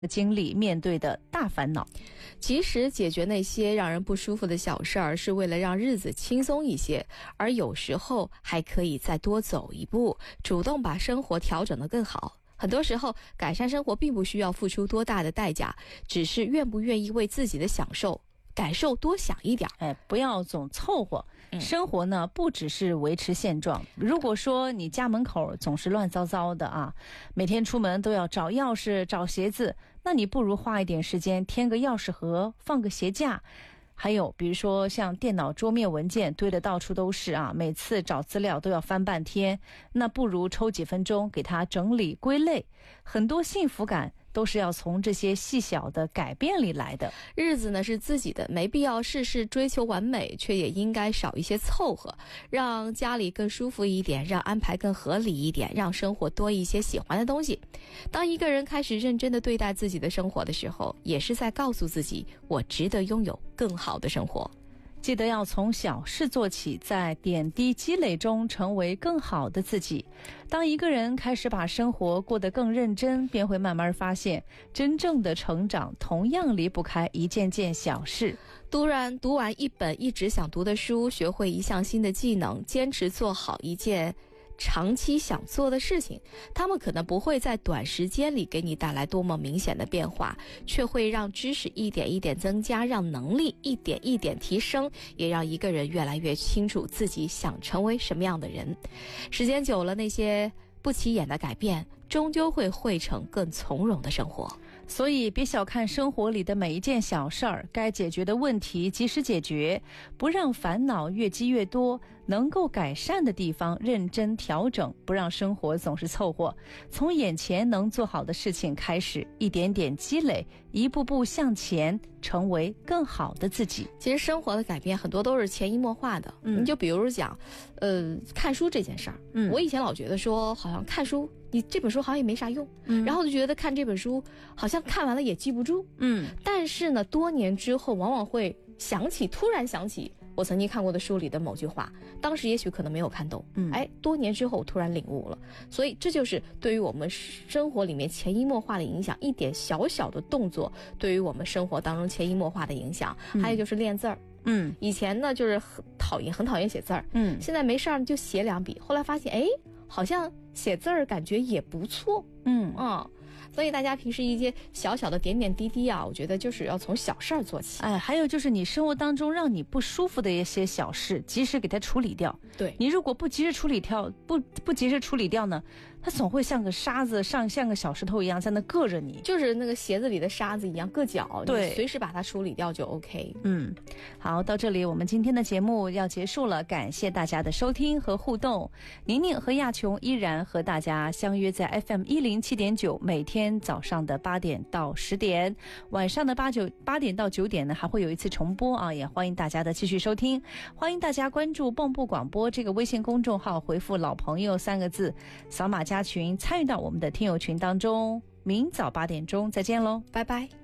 经历面对的大烦恼。 其实解决那些让人不舒服的小事儿，是为了让日子轻松一些，而有时候还可以再多走一步，主动把生活调整得更好。很多时候，改善生活并不需要付出多大的代价，只是愿不愿意为自己的感受多想一点。 不要总凑合。生活呢，不只是维持现状。如果说你家门口总是乱糟糟的啊，每天出门都要找钥匙、找鞋子，那你不如花一点时间添个钥匙盒，放个鞋架。还有比如说像电脑桌面文件堆得到处都是啊，每次找资料都要翻半天，那不如抽几分钟给它整理归类。很多幸福感都是要从这些细小的改变里来的。 日子呢是自己的，没必要事事追求完美，却也应该少一些凑合，让家里更舒服一点，让安排更合理一点，让生活多一些喜欢的东西。当一个人开始认真地对待自己的生活的时候，也是在告诉自己，我值得拥有更好的生活。 记得要从小事做起，在点滴积累中成为更好的自己。当一个人开始把生活过得更认真，便会慢慢发现，真正的成长同样离不开一件件小事。 读完一本一直想读的书，学会一项新的技能，坚持做好一件长期想做的事情，他们可能不会在短时间里给你带来多么明显的变化，却会让知识一点一点增加，让能力一点一点提升，也让一个人越来越清楚自己想成为什么样的人。时间久了，那些不起眼的改变终究会汇成更从容的生活。 所以别小看生活里的每一件小事儿，该解决的问题及时解决，不让烦恼越积越多，能够改善的地方认真调整，不让生活总是凑合。从眼前能做好的事情开始，一点点积累，一步步向前，成为更好的自己。 其实生活的改变很多都是潜移默化的。你就比如讲看书这件事儿，我以前老觉得说好像看书你这本书好像也没啥用，然后就觉得看这本书好像看完了也记不住，但是呢多年之后往往会突然想起我曾经看过的书里的某句话，当时也许可能没有看懂，多年之后我突然领悟了。所以这就是对于我们生活里面潜移默化的影响，一点小小的动作对于我们生活当中潜移默化的影响。还有就是练字儿，以前呢就是很讨厌写字儿，现在没事儿就写两笔，后来发现好像写字儿感觉也不错，所以大家平时一些小小的点点滴滴啊，我觉得就是要从小事儿做起。 还有就是你生活当中让你不舒服的一些小事，及时给它处理掉。 对，你如果不及时处理掉，不及时处理掉呢，它总会像个沙子像个小石头一样在那硌着你， 就是那个鞋子里的沙子一样硌脚。 对， 你随时把它处理掉就 OK。 好，到这里我们今天的节目要结束了，感谢大家的收听和互动。宁宁和亚琼依然和大家相约在 FM107.9，每天早上的8点到10点，晚上的8点到9点呢还会有一次重播啊，也欢迎大家的继续收听。欢迎大家关注蚌埠广播这个微信公众号，回复老朋友3个字，扫码加群，参与到我们的听友群当中。明早8点钟再见喽， 拜拜。